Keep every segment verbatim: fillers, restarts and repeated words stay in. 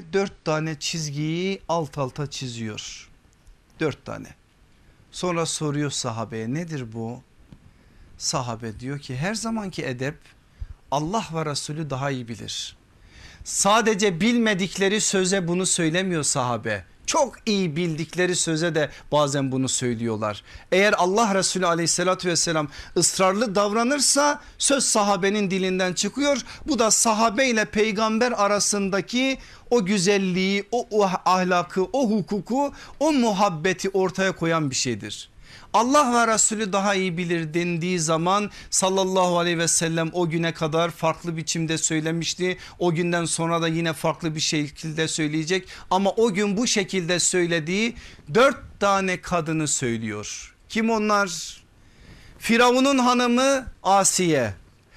önce dört tane çizgiyi alt alta çiziyor. Dört tane. Sonra soruyor sahabeye, nedir bu? Sahabe diyor ki her zamanki edep, Allah ve Resulü daha iyi bilir. Sadece bilmedikleri söze bunu söylemiyor sahabe. Çok iyi bildikleri söze de bazen bunu söylüyorlar. Eğer Allah Resulü aleyhissalatü vesselam ısrarlı davranırsa söz sahabenin dilinden çıkıyor. Bu da sahabe ile peygamber arasındaki o güzelliği, o, o ahlakı, o hukuku, o muhabbeti ortaya koyan bir şeydir. Allah ve Resulü daha iyi bilir dendiği zaman sallallahu aleyhi ve sellem o güne kadar farklı biçimde söylemişti. O günden sonra da yine farklı bir şekilde söyleyecek. Ama o gün bu şekilde söylediği dört tane kadını söylüyor. Kim onlar? Firavun'un hanımı Asiye,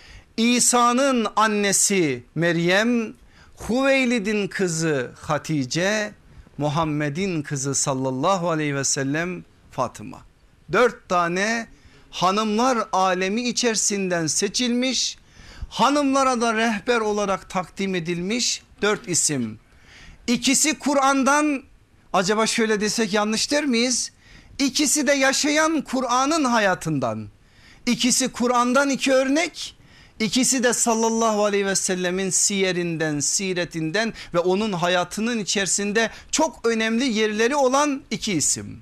İsa'nın annesi Meryem, Hüveylid'in kızı Hatice, Muhammed'in kızı sallallahu aleyhi ve sellem Fatıma. Dört tane hanımlar alemi içerisinden seçilmiş, hanımlara da rehber olarak takdim edilmiş dört isim. İkisi Kur'an'dan, acaba şöyle desek yanlış der miyiz? İkisi de yaşayan Kur'an'ın hayatından. İkisi Kur'an'dan iki örnek, ikisi de sallallahu aleyhi ve sellemin siyerinden, siretinden ve onun hayatının içerisinde çok önemli yerleri olan iki isim.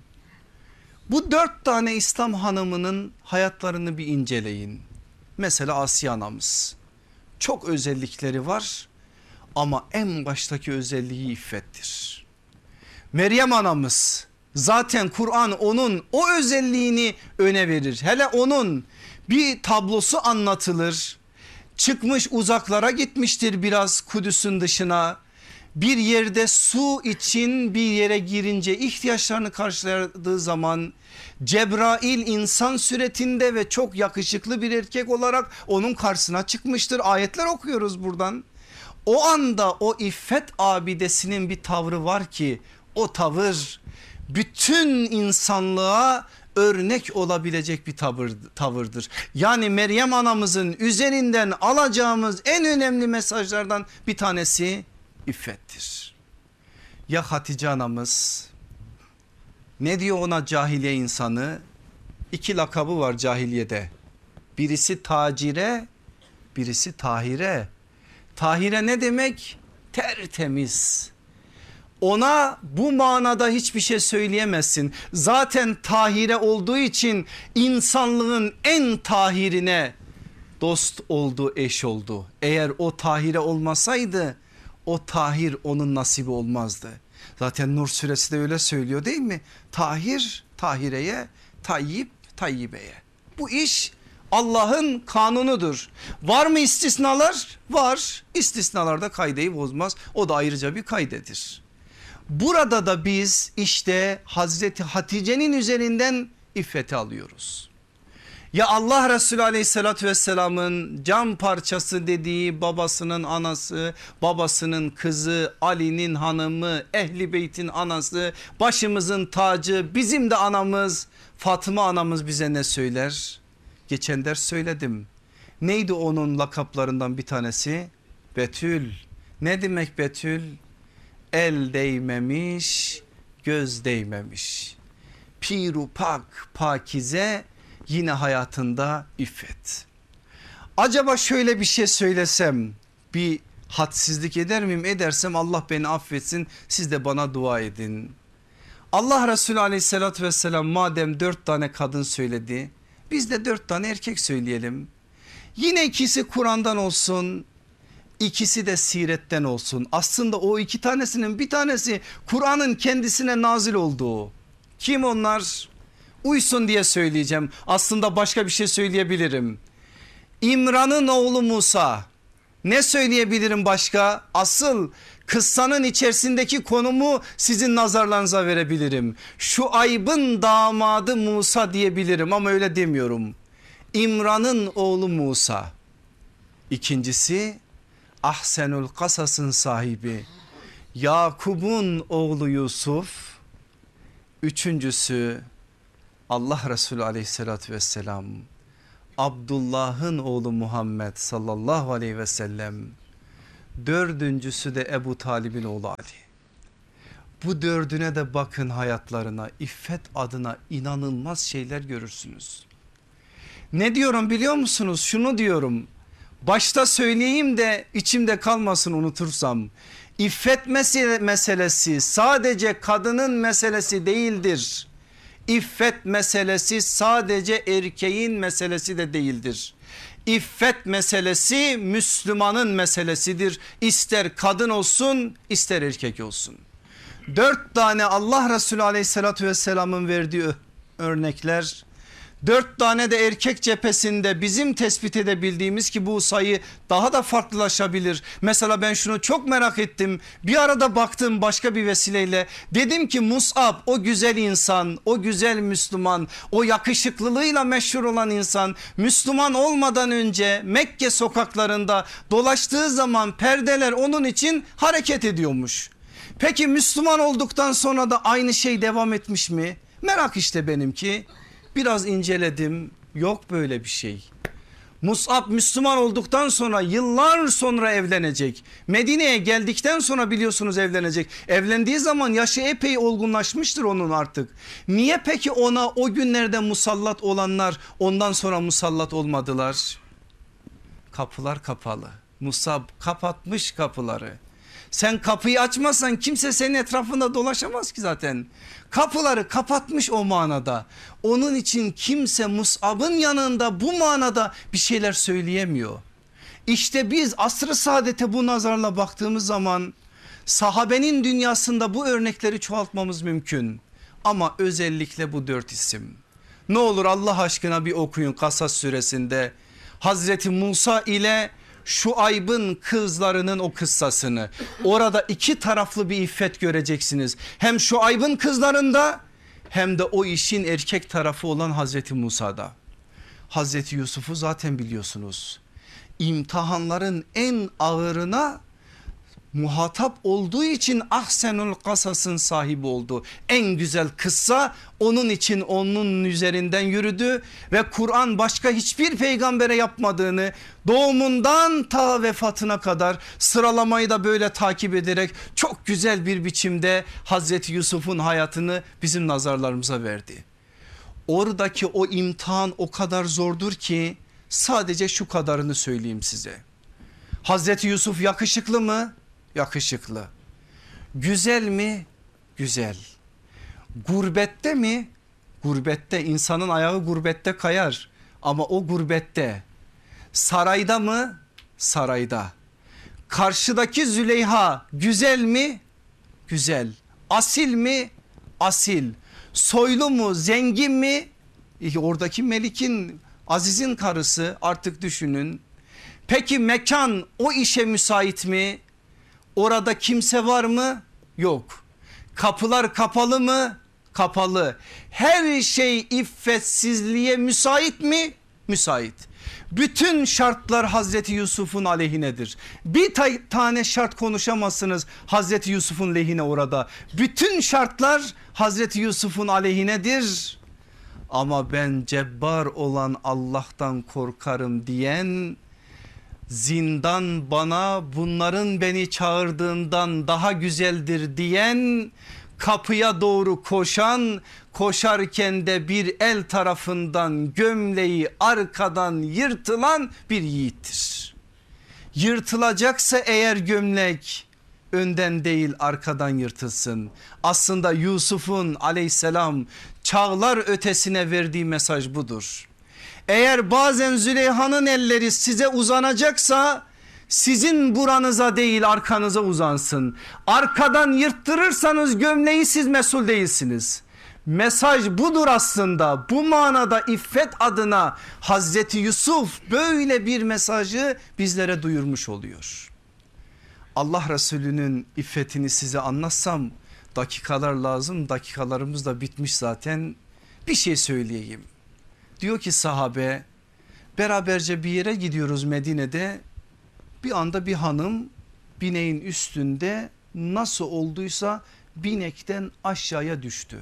Bu dört tane İslam hanımının hayatlarını bir inceleyin. Mesela Asiye anamız, çok özellikleri var ama en baştaki özelliği iffettir. Meryem anamız, zaten Kur'an onun o özelliğini öne verir. Hele onun bir tablosu anlatılır. Çıkmış uzaklara gitmiştir, biraz Kudüs'ün dışına. Bir yerde su için bir yere girince ihtiyaçlarını karşıladığı zaman Cebrail insan suretinde ve çok yakışıklı bir erkek olarak onun karşısına çıkmıştır. Ayetler okuyoruz buradan. O anda o iffet abidesinin bir tavrı var ki o tavır bütün insanlığa örnek olabilecek bir tavır, tavırdır. Yani Meryem anamızın üzerinden alacağımız en önemli mesajlardan bir tanesi iffettir. Ya Hatice anamız, ne diyor ona cahiliye insanı? İki lakabı var cahiliyede. Birisi tacire, birisi tahire. Tahire ne demek? Tertemiz. Ona bu manada hiçbir şey söyleyemezsin. Zaten tahire olduğu için insanlığın en tahirine dost oldu, eş oldu. Eğer o tahire olmasaydı o tahir onun nasibi olmazdı. Zaten Nur suresi de öyle söylüyor değil mi? Tahir tahireye, tayyip tayyibeye. Bu iş Allah'ın kanunudur. Var mı istisnalar? Var. İstisnalarda kaideyi bozmaz. O da ayrıca bir kaydedir. Burada da biz işte Hazreti Hatice'nin üzerinden iffeti alıyoruz. Ya Allah Resulü aleyhissalatü vesselamın can parçası dediği babasının anası, babasının kızı, Ali'nin hanımı, Ehli Beyt'in anası, başımızın tacı, bizim de anamız Fatıma anamız bize ne söyler? Geçen ders söyledim. Neydi onun lakaplarından bir tanesi? Betül. Ne demek Betül? El değmemiş, göz değmemiş. Piru pak, pakize, yine hayatında iffet. Acaba şöyle bir şey söylesem bir hadsizlik eder miyim? Edersem Allah beni affetsin, siz de bana dua edin. Allah Resulü aleyhissalatü vesselam madem dört tane kadın söyledi, biz de dört tane erkek söyleyelim. Yine ikisi Kur'an'dan olsun, İkisi de siretten olsun. Aslında o iki tanesinin bir tanesi Kur'an'ın kendisine nazil olduğu. Kim onlar? Uysun diye söyleyeceğim. Aslında başka bir şey söyleyebilirim. İmran'ın oğlu Musa. Ne söyleyebilirim başka? Asıl kıssanın içerisindeki konumu sizin nazarlarınıza verebilirim. Şuayb'ın damadı Musa diyebilirim ama öyle demiyorum. İmran'ın oğlu Musa. İkincisi Ahsenul Kasas'ın sahibi Yakub'un oğlu Yusuf. Üçüncüsü Allah Resulü aleyhissalatü vesselam Abdullah'ın oğlu Muhammed sallallahu aleyhi ve sellem. Dördüncüsü de Ebu Talib'in oğlu Ali. Bu dördüne de bakın, hayatlarına iffet adına inanılmaz şeyler görürsünüz. Ne diyorum biliyor musunuz? Şunu diyorum, başta söyleyeyim de içimde kalmasın unutursam. İffet meselesi sadece kadının meselesi değildir. İffet meselesi sadece erkeğin meselesi de değildir. İffet meselesi Müslümanın meselesidir. İster kadın olsun ister erkek olsun. Dört tane Allah Resulü aleyhissalatü vesselamın verdiği örnekler, dört tane de erkek cephesinde bizim tespit edebildiğimiz, ki bu sayı daha da farklılaşabilir. Mesela ben şunu çok merak ettim, bir arada baktım başka bir vesileyle, dedim ki Mus'ab, o güzel insan, o güzel Müslüman, o yakışıklılığıyla meşhur olan insan, Müslüman olmadan önce Mekke sokaklarında dolaştığı zaman perdeler onun için hareket ediyormuş. Peki Müslüman olduktan sonra da aynı şey devam etmiş mi? Merak işte benimki. Biraz inceledim, yok böyle bir şey. Mus'ab Müslüman olduktan sonra yıllar sonra evlenecek. Medine'ye geldikten sonra biliyorsunuz evlenecek. Evlendiği zaman yaşı epey olgunlaşmıştır onun artık. Niye peki ona o günlerde musallat olanlar ondan sonra musallat olmadılar? Kapılar kapalı. Mus'ab kapatmış kapıları. Sen kapıyı açmazsan kimse senin etrafında dolaşamaz ki zaten. Kapıları kapatmış o manada. Onun için kimse Mus'ab'ın yanında bu manada bir şeyler söyleyemiyor. İşte biz asr-ı saadete bu nazarla baktığımız zaman sahabenin dünyasında bu örnekleri çoğaltmamız mümkün. Ama özellikle bu dört isim. Ne olur Allah aşkına bir okuyun Kasas suresinde Hazreti Musa ile Şuayb'ın kızlarının o kıssasını. Orada iki taraflı bir iffet göreceksiniz. Hem Şuayb'ın kızlarında hem de o işin erkek tarafı olan Hazreti Musa'da. Hazreti Yusuf'u zaten biliyorsunuz. İmtihanların en ağırına muhatap olduğu için ahsenul kasasın sahibi oldu. En güzel kıssa onun için onun üzerinden yürüdü ve Kur'an başka hiçbir peygambere yapmadığını, doğumundan ta vefatına kadar sıralamayı da böyle takip ederek çok güzel bir biçimde Hazreti Yusuf'un hayatını bizim nazarlarımıza verdi. Oradaki o imtihan o kadar zordur ki sadece şu kadarını söyleyeyim size. Hazreti Yusuf yakışıklı mı? Yakışıklı. Güzel mi? Güzel. Gurbette mi? Gurbette, insanın ayağı gurbette kayar ama o gurbette. Sarayda mı? Sarayda. Karşıdaki Züleyha güzel mi? Güzel. Asil mi? Asil. Soylu mu? Zengin mi? Oradaki Melik'in, Aziz'in karısı, artık düşünün. Peki mekan o işe müsait mi? Orada kimse var mı? Yok. Kapılar kapalı mı? Kapalı. Her şey iffetsizliğe müsait mi? Müsait. Bütün şartlar Hazreti Yusuf'un aleyhinedir. Bir ta tane şart konuşamazsınız Hazreti Yusuf'un lehine orada. Bütün şartlar Hazreti Yusuf'un aleyhinedir. Ama ben cebbar olan Allah'tan korkarım diyen, zindan bana bunların beni çağırdığından daha güzeldir diyen, kapıya doğru koşan, koşarken de bir el tarafından gömleği arkadan yırtılan bir yiğittir. Yırtılacaksa eğer gömlek önden değil arkadan yırtılsın. Aslında Yusuf'un aleyhisselam çağlar ötesine verdiği mesaj budur. Eğer bazen Züleyha'nın elleri size uzanacaksa sizin buranıza değil arkanıza uzansın. Arkadan yırttırırsanız gömleği siz mesul değilsiniz. Mesaj budur aslında. Bu manada iffet adına Hazreti Yusuf böyle bir mesajı bizlere duyurmuş oluyor. Allah Resulü'nün iffetini size anlatsam dakikalar lazım, dakikalarımız da bitmiş zaten. Bir şey söyleyeyim. Diyor ki sahabe, beraberce bir yere gidiyoruz Medine'de, bir anda bir hanım bineğin üstünde nasıl olduysa binekten aşağıya düştü.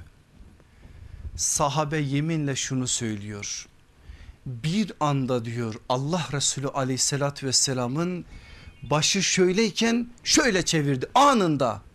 Sahabe yeminle şunu söylüyor, bir anda diyor Allah Resulü aleyhissalatü vesselamın başı şöyleyken şöyle çevirdi anında.